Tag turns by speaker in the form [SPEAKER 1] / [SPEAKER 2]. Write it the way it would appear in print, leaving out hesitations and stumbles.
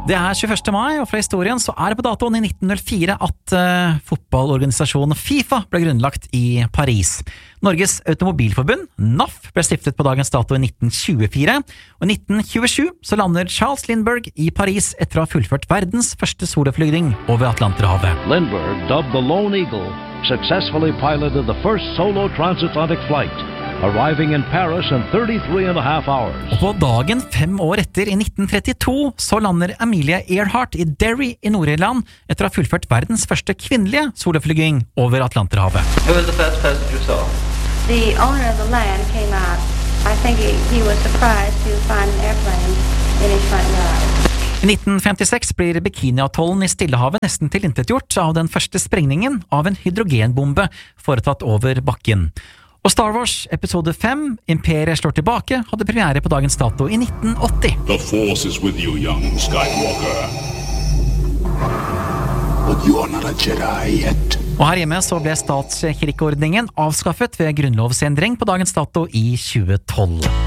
[SPEAKER 1] Det 21. mai, og fra historien så det på datoen I 1904 at fotballorganisasjonen FIFA ble grunnlagt I Paris. Norges Automobilforbund, NAF, ble stiftet på dagens dato I 1924, og I 1927 så lander Charles Lindbergh I Paris etter å ha fullført verdens første soloflygning over Atlanterhavet.
[SPEAKER 2] Lindbergh, dubbed the Lone Eagle, successfully piloted the first solo transatlantic flight, arriving in Paris in 33.5 hours.
[SPEAKER 1] Og på dagen 5 år etter, I 1932, så lander Amelia Earhart I Derry I Nord-Irland etter å ha fullført verdens første kvinnelige soloflygning over Atlanterhavet.
[SPEAKER 3] Who was the first person you saw?
[SPEAKER 4] The owner of the land came out. I think he was surprised to find an airplane in his front yard.
[SPEAKER 1] I 1956 blir Bikini-atollen I Stillehavet nesten tilintetgjort av den første sprengningen av en hydrogenbombe foretatt over bakken. Og Star Wars episode 5, Imperiet slår tilbake, hadde premiere på dagens dato I 1980.
[SPEAKER 5] The Force is with you, young Skywalker. But you are not a Jedi yet.
[SPEAKER 1] Og her hjemme så ble statskirkeordningen avskaffet ved grunnlovsendring på dagens dato I 2012.